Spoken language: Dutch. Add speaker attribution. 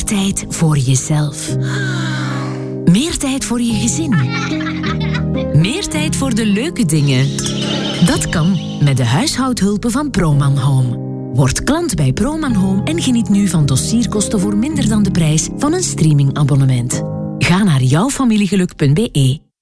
Speaker 1: Meer tijd voor jezelf. Meer tijd voor je gezin. Meer tijd voor de leuke dingen. Dat kan met de huishoudhulpen van Proman Home. Word klant bij Proman Home en geniet nu van dossierkosten voor minder dan de prijs van een streamingabonnement. Ga naar jouwfamiliegeluk.be.